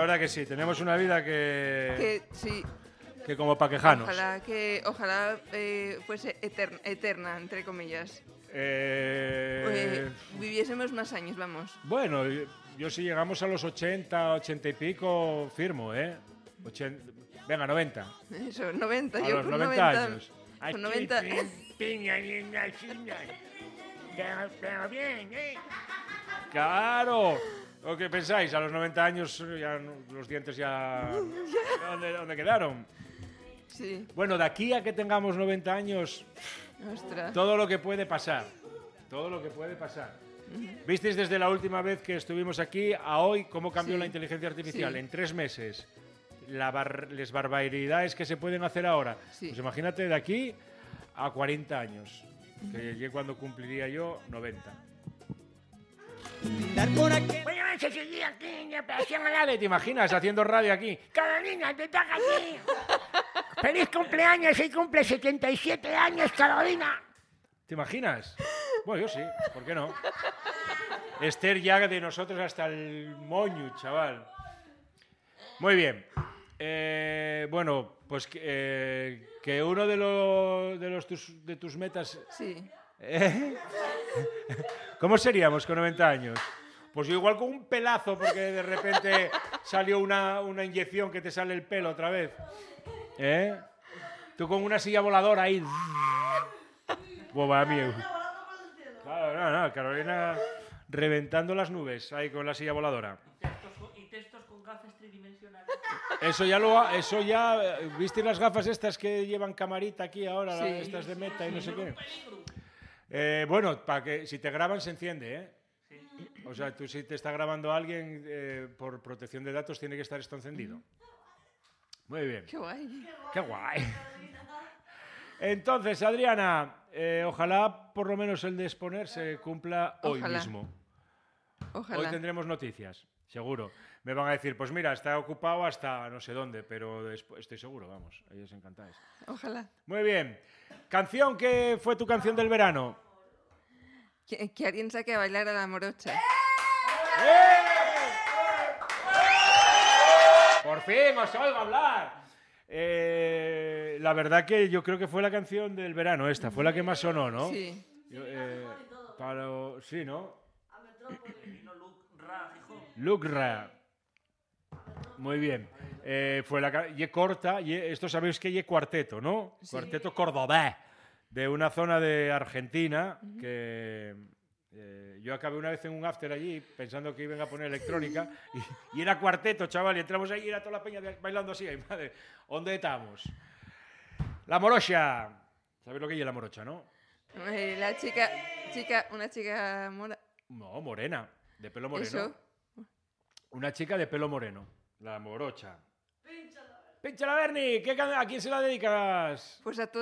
verdad que sí, tenemos una vida Que sí. que como para quejarnos. Ojalá fuese eterna, entre comillas. Viviésemos más años, vamos. Bueno, yo si llegamos a los 80, 80 y pico, firmo, venga, 90. Eso, 90. A Yo los con 90 años. Con 90. Pero bien, Claro. ¿O qué pensáis? A los 90 años ya los dientes ya... ¿Dónde quedaron? Sí. Bueno, de aquí a que tengamos 90 años, Ostras. todo lo que puede pasar. Todo lo que puede pasar. ¿Visteis desde la última vez que estuvimos aquí a hoy cómo cambió Sí. la inteligencia artificial? Sí. En 3 meses. Las barbaridades que se pueden hacer ahora. Sí. Pues imagínate de aquí a 40 años. Que llegué cuando cumpliría yo 90. Bueno, se seguía aquí en la operación Agave. ¿Te imaginas haciendo radio aquí? Carolina, te toca aquí. ¡Feliz cumpleaños! Hoy cumple 77 años, Carolina. ¿Te imaginas? Bueno, yo sí, ¿por qué no? Esther ya de nosotros hasta el moño, chaval. Muy bien. Bueno, pues que uno de tus metas... Sí. ¿Cómo seríamos con 90 años? Pues yo igual con un pelazo, porque de repente salió una inyección que te sale el pelo otra vez. Tú con una silla voladora ahí. Boba mío. Claro, no, Carolina reventando las nubes ahí con la silla voladora. Y textos con gafas tridimensionales. Eso ya, ¿viste las gafas estas que llevan camarita aquí ahora, Sí. estas de Meta y no sé qué? Bueno, para que si te graban se enciende, Sí. O sea, tú si te está grabando alguien por protección de datos tiene que estar esto encendido. Muy bien. Qué guay. Qué guay. Entonces, Adriana, ojalá por lo menos el de exponer se cumpla hoy Ojalá. mismo. Ojalá. Hoy tendremos noticias, seguro. Me van a decir, pues mira, está ocupado hasta no sé dónde, pero estoy seguro, vamos, ellos encantáis. Ojalá. Muy bien. Canción, ¿qué fue tu canción del verano? Que alguien saque a bailar a la morocha. Por fin os oigo hablar. La verdad que yo creo que fue la canción del verano esta, fue la que más sonó, ¿no? Sí. Sí, ¿no? A Metrópolis. Vino Luke Ra, Gijón. Luke Ra. Muy bien. Fue ye corta, esto sabéis que ye cuarteto, ¿no? Sí. Cuarteto cordobés, de una zona de Argentina que yo acabé una vez en un after allí pensando que iban a poner electrónica y era cuarteto, chaval, y entramos ahí y era toda la peña bailando así. Ay, madre, ¿dónde estamos? La morocha. ¿Sabéis lo que es la morocha, no? Una chica mora. No, morena, de pelo moreno. Eso. Una chica de pelo moreno, la morocha. Pincha la Berni, ¿a quién se la dedicas? Pues a todos.